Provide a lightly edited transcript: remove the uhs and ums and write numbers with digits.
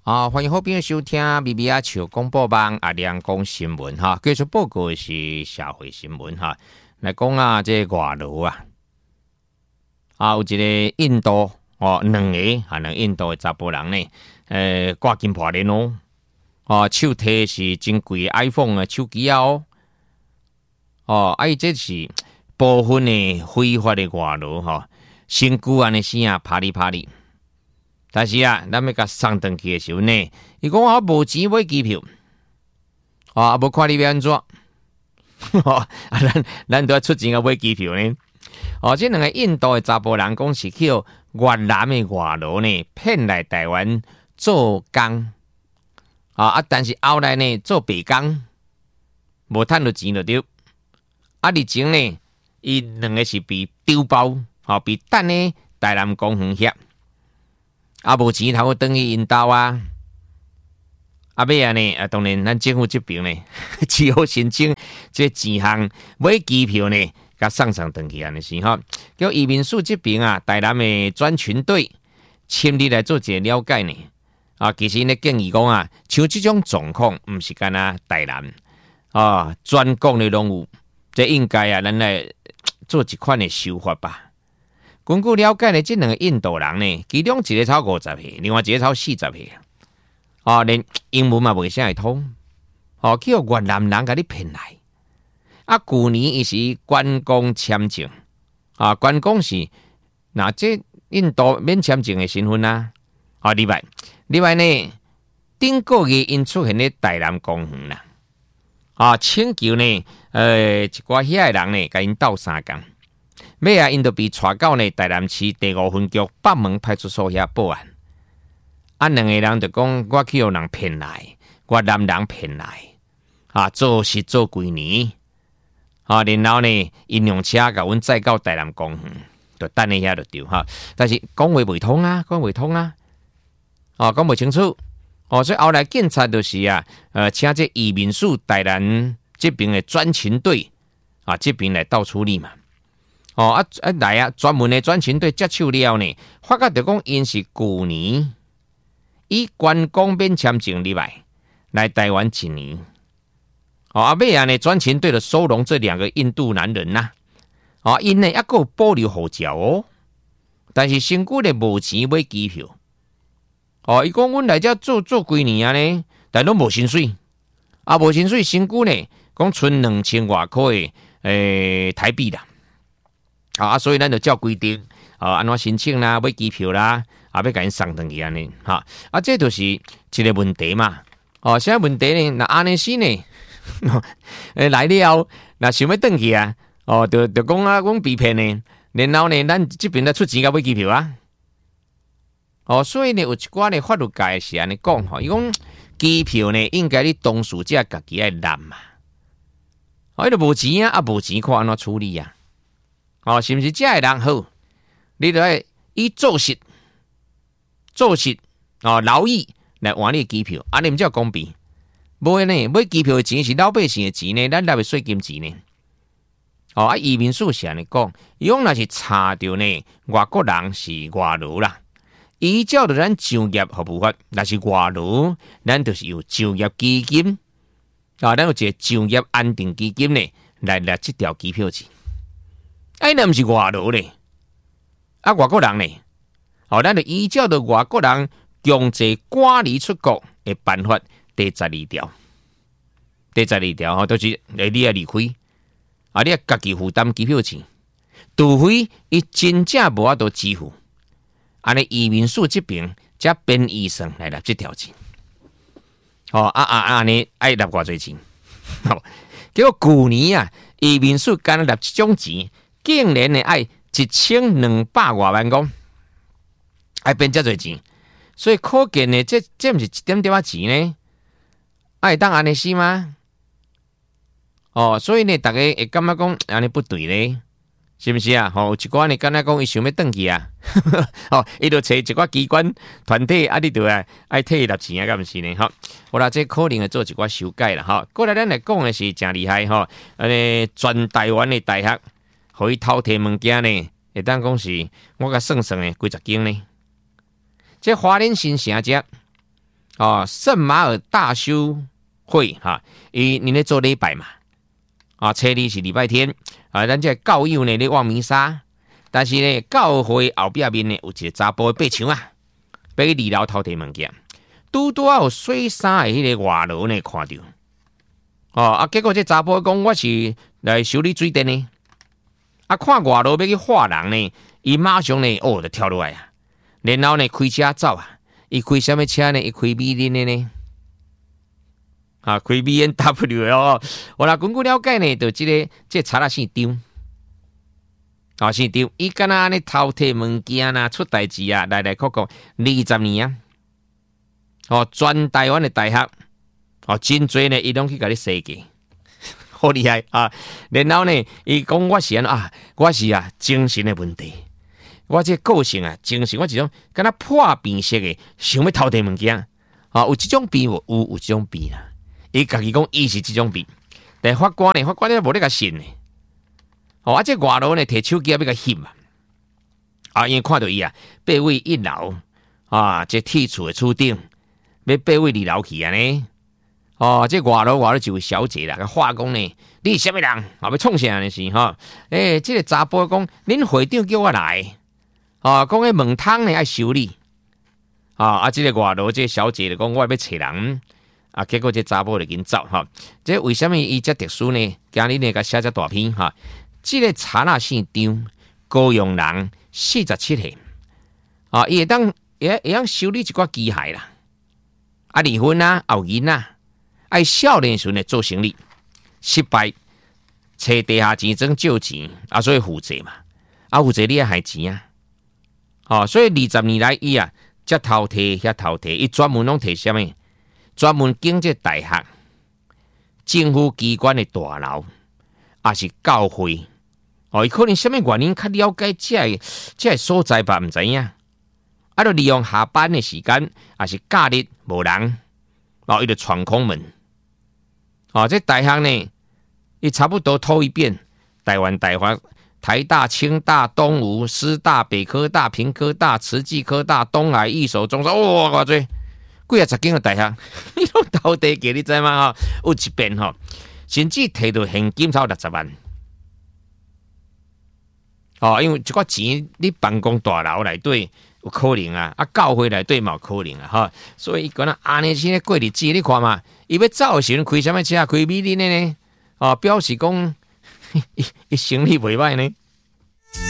欢迎好朋友收听 BBR 潮广播网亮讲新闻哈。继续报告的是社会新闻哈。来讲这外劳有一个印度两个印度的查甫人呢，挂金破链手提是真贵的 iPhone 的手机这是部分的非法的外劳身躯安尼生拍哩拍哩。但是咱要甲送回去的时候呢，伊讲无钱买机票，无看你要安怎，咱都要出钱买机票呢。这两个印度的查甫人讲是叫越南的外劳呢，骗来台湾做工，但是后来呢做白工，无赚到钱就对。日前呢，伊两个是被丢包，被等呢台南公园遐。无钱头等去因兜尾呢，当然咱政府这边呢，只好申请这钱项买机票呢，甲送回去安尼是叫移民署这边台南的专群队亲自来做一个了解呢。其实呢建议讲像这种状况，毋是干台南全国的拢有，这应该咱来做一款的修法吧。根据了解呢，这两个印度人呢，其中一个超50岁，另外一个超40岁，连英文嘛袂啥会通，叫越南人甲你骗来。去年伊是观光签证，观光是这印度免签证的身份另外呢，顶个月因出现咧台南公园请求呢，一寡遐的人呢，甲因斗相共。尾因就被带到呢台南市第5分局北门派出所遐报案。两个人就讲我去互人骗来，越南人骗来，做事做几年，然后呢，因用车甲阮载到台南公园，就等咧遐就对但是讲话袂通讲袂通讲袂清楚所以后来警察就是请这移民署台南这边的专勤队这边来到处理嘛。来专门的专勤队接手了呢，发觉就讲因是去年以观光免签证入来台湾1年，尾呢专勤队就收容这2个印度男人因呢还有保留护照但是身躯呢无钱买机票，伊讲阮来这做几年呢，但拢无薪水，无薪水身躯呢讲剩2000外块的台币啦。所以咱就照规定安怎申请啦，买机票啦，要甲因送回去安尼这就是一个问题嘛。现在问题呢，那安尼是呢，来了，那想要回去就讲讲被骗呢，然后呢，咱这边来出钱甲买机票所以呢，有一寡呢法律界是安尼讲伊讲机票呢，应该你当事者家己爱揽嘛，伊就无钱无钱看安怎处理是不是这个人好？你就要以做实劳役来换你的机票，安尼毋才公平。无呢，买机票的钱是老百姓的钱呢，咱纳的税金钱呢。移民署是安尼讲，伊讲若是查到呢，外国人是外劳啦，依照着咱就业服务法，若是外劳，咱就是有就业基金咱有一个就业安定基金呢，来这条机票钱。那不是外劳咧，外国人咧，咱就依照着外国人强制赶离出国的办法第12条，就是你要离开，你要家己负担机票钱，除非伊真正无法度支付，安尼移民署这边才编预算来这条钱，安尼爱纳偌济钱，结果去年移民署干纳这种钱。竟然呢爱1200多万公，爱变这多钱，所以可见呢，这不是一点点钱呢，会当安尼是吗？所以呢，大家会感觉讲安尼不对咧，是不是有一寡呢，敢若讲伊想要回去伊就找一寡机关团体你就爱替伊纳钱敢毋是呢？好啦，这可能会做一寡修改啦过来咱来讲的是真厉害全台湾的大学。互伊偷摕物件呢，会当讲是我甲算呢几十间呢。这花莲新城这圣马尔大修会哈，你咧做礼拜嘛？初二是礼拜天咱这教友呢咧望弥撒，但是呢教会后壁面呢有一个查甫的爬墙啊，爬去二楼偷摕物件，拄有洗衫的迄个外劳呢看到，结果这查甫讲我是来修理水电呢，看外劳要去画人呢，伊马上呢就跳落来啊，然后呢开车走啊，伊开什么车呢？伊开米林的呢？开 BMW 哦，我啦，根据了解呢，就这查拉姓张，姓张，伊敢若安尼偷摕物件啊，出代志啊，来扣20年啊，全台湾的大学，真多呢，伊拢去甲你设计，好厉害啊！然后呢，伊讲我是我是精神的问题，我这个性精神，我一种敢若破病式的，想要偷摕物件，有这种病无？有这种病啦。伊家己讲，伊是这种病，但法官呢无咧甲信呢。这外劳呢摕手机要甲翕因为看到伊爬位1楼这铁厝的厝顶，要爬位2楼去呢。这外劳就小姐啦，话讲呢，你是啥物人？要创啥呢是这个查甫讲，恁会长叫我来，讲迄门窗呢爱修理，这个外劳这个小姐就讲，我要找人。结果这查甫就紧走这为什么伊这特殊呢？今日呢，甲写只大篇这个查那姓张，高雄人，47岁伊会当修理一寡机械啦，离婚有囡仔，少年时呢做生意失败，找地下钱庄借钱所以负债嘛，负债你还钱所以20年来伊这偷摕遐偷摕，伊专门拢摕什么？专门经这大学、政府机关的大楼，也是教会，伊可能什么原因较了解这个所在吧？唔知影，就利用下班的时间，也是假日无人，伊就闯空门，这大学呢，伊差不多偷一遍，台湾大学、台大、清大、东吴、师大、北科大、屏科大、慈济科大、东海、一所、中山，偌济。几10间个大学，你拢偷地给你知吗？有一遍甚至摕到现金超60万。因为这个钱你办公大楼内底有可能教会内底嘛有可能所以伊讲安尼先过日子，你看嘛，伊要走的时阵开什么车？开米林的呢？表示讲伊生意袂歹呢。